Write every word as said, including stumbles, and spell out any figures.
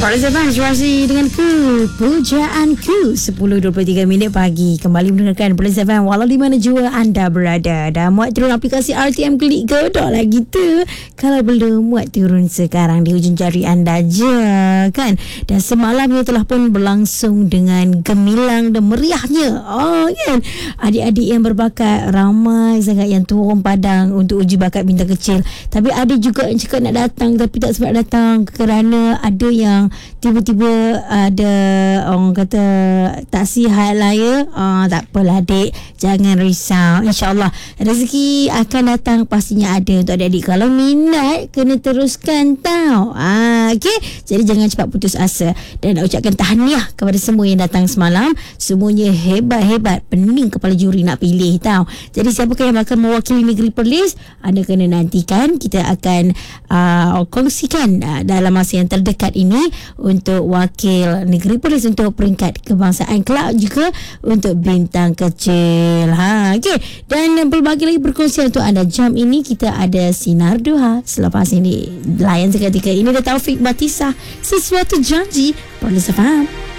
Para Zaman situasi dengan ku pujaanku sepuluh dua puluh tiga minit pagi. Kembali mendengarkan Para Zaman walau di mana jua anda berada. Dah muat turun aplikasi R T M Klik ke? Dah lagi tu. Kalau belum, muat turun sekarang di hujung jari anda je kan. Dan semalamnya telah pun berlangsung dengan gemilang dan meriahnya. Oh kan. Adik-adik yang berbakat ramai sangat yang turun padang untuk uji bakat bintang kecil. Tapi ada juga yang cakap nak datang tapi tak sempat datang kerana ada yang tiba-tiba ada orang kata tak sihat lah ya. Uh, tak apalah adik, jangan risau. InsyaAllah rezeki akan datang, pastinya ada untuk adik-adik. Kalau minat kena teruskan tau. uh, okay? Jadi jangan cepat putus asa. Dan nak ucapkan tahniah kepada semua yang datang semalam. Semuanya hebat-hebat, pening kepala juri nak pilih tau. Jadi siapakah yang akan mewakili negeri Perlis, anda kena nantikan. Kita akan uh, kongsikan uh, dalam masa yang terdekat ini untuk wakil negeri Perlis untuk peringkat kebangsaan, kelak juga untuk bintang kecil. Ha, okey. Dan pelbagai lagi perkongsian untuk anda. Jam ini kita ada Sinar Duha. Selepas ini layan seketika. Ini ada Taufik Batisah, Sesuatu Janji. Perlis F M.